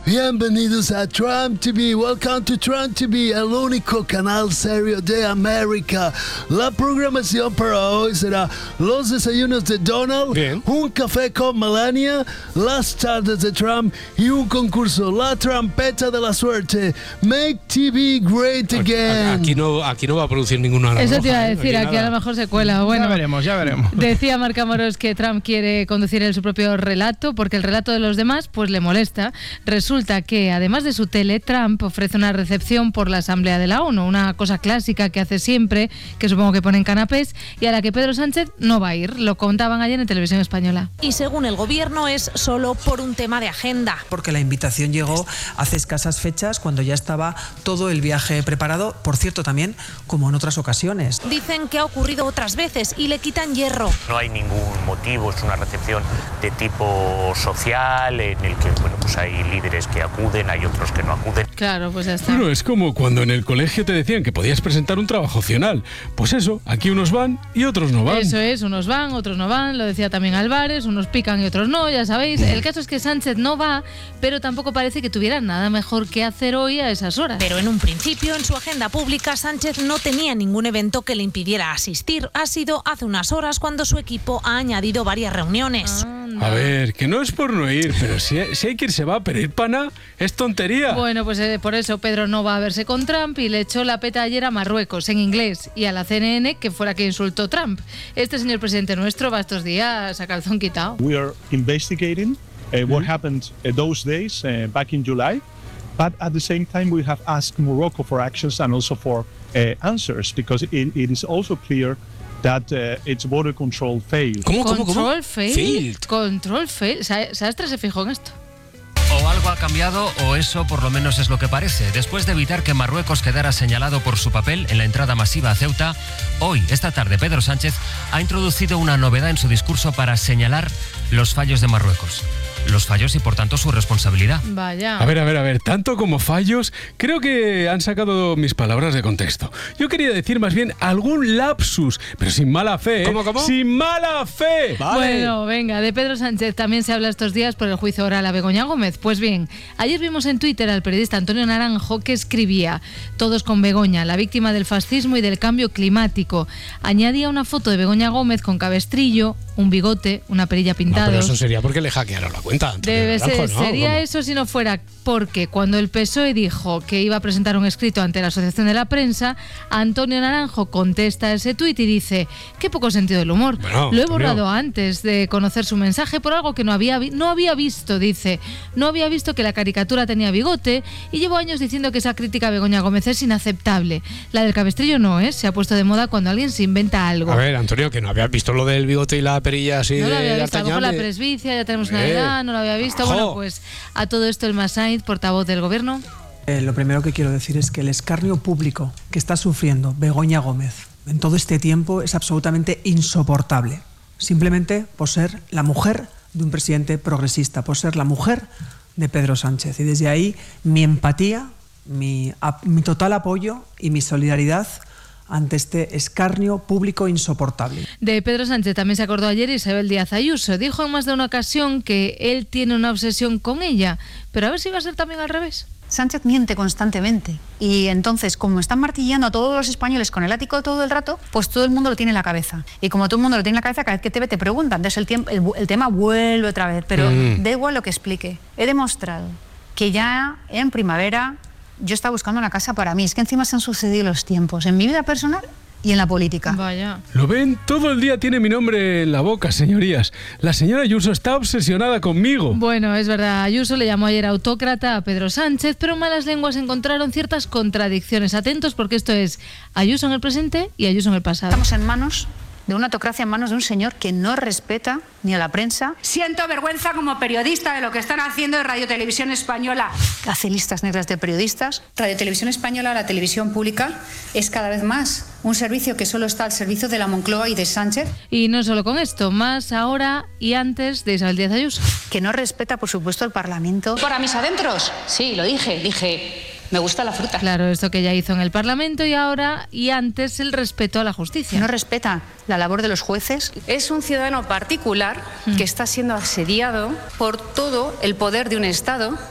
Bienvenidos a Trump TV. Welcome to Trump TV, el único canal serio de América. La programación para hoy será los desayunos de Donald, bien, un café con Melania, las tardes de Trump y un concurso, la trompeta de la suerte. Make TV great again. Aquí no va a producir ninguna. Eso te iba a decir, aquí a lo mejor se cuela. Bueno, ya veremos. Decía Marc Amorós que Trump quiere conducir él su propio relato porque el relato de los demás pues le molesta. Resulta que, además de su tele, Trump ofrece una recepción por la Asamblea de la ONU, una cosa clásica que hace siempre, que supongo que pone en canapés, y a la que Pedro Sánchez no va a ir. Lo contaban ayer en Televisión Española. Y según el gobierno es solo por un tema de agenda. Porque la invitación llegó hace escasas fechas, cuando ya estaba todo el viaje preparado, por cierto también como en otras ocasiones. Dicen que ha ocurrido otras veces y le quitan hierro. No hay ningún motivo, es una recepción de tipo social en el que pues hay líderes que acuden, hay otros que no acuden. Claro, pues ya está. Bueno, es como cuando en el colegio te decían que podías presentar un trabajo opcional. Pues eso, aquí unos van y otros no van. Eso es, unos van, otros no van, lo decía también Álvarez, unos pican y otros no, ya sabéis. El caso es que Sánchez no va, pero tampoco parece que tuviera nada mejor que hacer hoy a esas horas. Pero en un principio, en su agenda pública, Sánchez no tenía ningún evento que le impidiera asistir. Ha sido hace unas horas cuando su equipo ha añadido varias reuniones. A ver, que no es por no ir, pero si hay que ir se va, pero ir pana es tontería. Bueno, pues por eso Pedro no va a verse con Trump y le echó la peta ayer a Marruecos en inglés y a la CNN, que fue la que insultó Trump. Este señor presidente nuestro va estos días a calzón quitado. We are investigating what happened those days back in July, but at the same time we have asked Morocco for actions and also for answers, because it is also clear that its border control failed. ¿Cómo? Control failed. Control failed. Sastre se fijó en esto. O algo ha cambiado, o eso por lo menos es lo que parece. Después de evitar que Marruecos quedara señalado por su papel en la entrada masiva a Ceuta, hoy, esta tarde, Pedro Sánchez ha introducido una novedad en su discurso para señalar los fallos de Marruecos. Los fallos y, por tanto, su responsabilidad. Vaya. A ver, tanto como fallos, creo que han sacado mis palabras de contexto. Yo quería decir más bien algún lapsus, pero sin mala fe, ¿eh? ¿Cómo? ¡Sin mala fe! Vale. Bueno, venga, de Pedro Sánchez también se habla estos días por el juicio oral a Begoña Gómez. Pues bien, ayer vimos en Twitter al periodista Antonio Naranjo que escribía: todos con Begoña, la víctima del fascismo y del cambio climático. Añadía una foto de Begoña Gómez con cabestrillo, un bigote, una perilla pintados. No, pero eso sería porque le hackearon la cuenta. Debe ser, Naranjo, ¿no? sería ¿Cómo? eso si no fuera porque cuando el PSOE dijo que iba a presentar un escrito ante la Asociación de la Prensa, Antonio Naranjo contesta ese tuit y dice: qué poco sentido del humor. Bueno, lo he Antonio, borrado antes de conocer su mensaje por algo que no había visto, dice. No había visto que la caricatura tenía bigote y llevo años diciendo que esa crítica a Begoña Gómez es inaceptable. La del cabestrillo no, ¿eh? Se ha puesto de moda cuando alguien se inventa algo. A ver, Antonio, que no habías visto lo del bigote y la perilla así no de lo había visto, a lo mejor la D'Artagnan. presbicia, ya tenemos una edad, no lo había visto. ¡Jo! Bueno, pues a todo esto el Massaid, portavoz del gobierno. Lo primero que quiero decir es que el escarnio público que está sufriendo Begoña Gómez en todo este tiempo es absolutamente insoportable. Simplemente por ser la mujer de un presidente progresista, por ser la mujer de Pedro Sánchez. Y desde ahí mi empatía, mi total apoyo y mi solidaridad ante este escarnio público insoportable. De Pedro Sánchez también se acordó ayer Isabel Díaz Ayuso. Dijo en más de una ocasión que él tiene una obsesión con ella, pero a ver si va a ser también al revés. Sánchez miente constantemente y entonces, como están martillando a todos los españoles con el ático todo el rato, pues todo el mundo lo tiene en la cabeza. Y como todo el mundo lo tiene en la cabeza, cada vez que te ve te preguntan, entonces el tema vuelve otra vez, pero da igual lo que explique. He demostrado que ya en primavera yo estaba buscando una casa para mí. Es que encima se han sucedido los tiempos en mi vida personal y en la política. Vaya. ¿Lo ven? Todo el día tiene mi nombre en la boca, señorías. La señora Ayuso está obsesionada conmigo. Bueno, es verdad, Ayuso le llamó ayer autócrata a Pedro Sánchez, pero malas lenguas encontraron ciertas contradicciones. Atentos porque esto es Ayuso en el presente y Ayuso en el pasado. Estamos en manos de una autocracia, en manos de un señor que no respeta ni a la prensa. Siento vergüenza como periodista de lo que están haciendo en Radio Televisión Española. Hace listas negras de periodistas. Radio Televisión Española, la televisión pública, es cada vez más un servicio que solo está al servicio de la Moncloa y de Sánchez. Y no solo con esto, más ahora y antes de Isabel Díaz Ayuso. Que no respeta, por supuesto, el Parlamento. ¿Para mis adentros? Sí, lo dije. Me gusta la fruta. Claro, esto que ya hizo en el Parlamento y ahora y antes el respeto a la justicia. No respeta la labor de los jueces. Es un ciudadano particular que está siendo asediado por todo el poder de un Estado